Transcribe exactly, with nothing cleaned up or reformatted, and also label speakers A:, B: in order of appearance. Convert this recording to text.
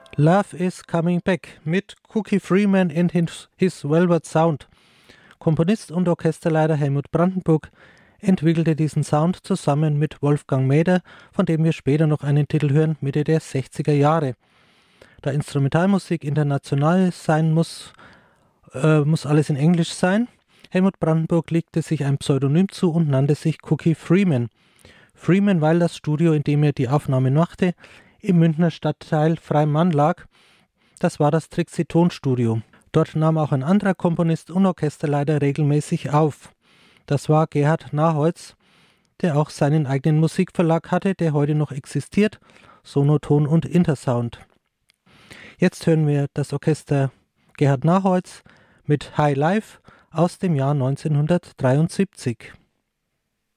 A: Love is Coming Back mit Cookie Freeman and his, his Velvet Sound. Komponist und Orchesterleiter Helmut Brandenburg entwickelte diesen Sound zusammen mit Wolfgang Mäder, von dem wir später noch einen Titel hören, Mitte der sechziger Jahre. Da Instrumentalmusik international sein muss, äh, muss alles in Englisch sein. Helmut Brandenburg legte sich ein Pseudonym zu und nannte sich Cookie Freeman. Freeman, weil das Studio, in dem er die Aufnahmen machte, im Münchner Stadtteil Freimann lag. Das war das Trixie Tonstudio. Dort nahm auch ein anderer Komponist und Orchesterleiter regelmäßig auf. Das war Gerhard Naholz, der auch seinen eigenen Musikverlag hatte, der heute noch existiert, Sonoton und Intersound. Jetzt hören wir das Orchester Gerhard Naholz mit High Life aus dem Jahr neunzehnhundertdreiundsiebzig.